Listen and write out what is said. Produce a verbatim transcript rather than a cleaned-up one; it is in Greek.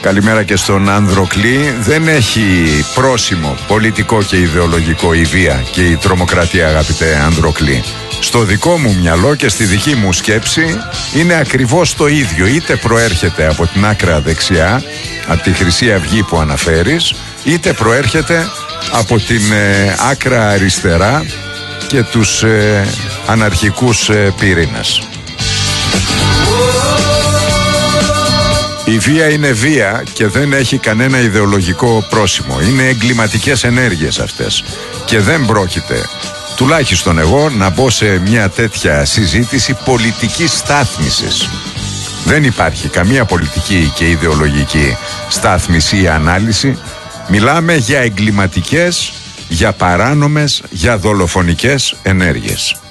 Καλημέρα και στον Ανδροκλή. Δεν έχει πρόσημο πολιτικό και ιδεολογικό η βία και η τρομοκρατία, αγαπητέ Ανδροκλή. Στο δικό μου μυαλό και στη δική μου σκέψη είναι ακριβώς το ίδιο. Είτε προέρχεται από την άκρα δεξιά, από τη Χρυσή Αυγή που αναφέρεις, είτε προέρχεται από την ε, άκρα αριστερά και τους ε, αναρχικούς ε, πυρήνες. Η βία είναι βία και δεν έχει κανένα ιδεολογικό πρόσημο. Είναι εγκληματικές ενέργειες αυτές και δεν πρόκειται, τουλάχιστον εγώ, να μπω σε μια τέτοια συζήτηση πολιτικής στάθμισης. Δεν υπάρχει καμία πολιτική και ιδεολογική στάθμιση ή ανάλυση. Μιλάμε για εγκληματικές, για παράνομες, για δολοφονικές ενέργειες.